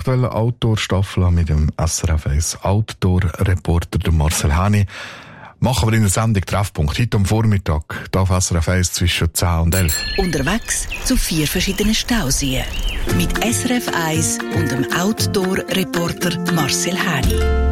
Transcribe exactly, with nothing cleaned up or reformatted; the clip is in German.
aktuellen Outdoor-Staffel mit dem S R F eins Outdoor-Reporter Marcel Häni. Machen wir in der Sendung Treffpunkt heute am Vormittag, hier auf S R F eins zwischen zehn und elf. Unterwegs zu vier verschiedenen Stauseen. Mit S R F eins und dem Outdoor-Reporter Marcel Häni.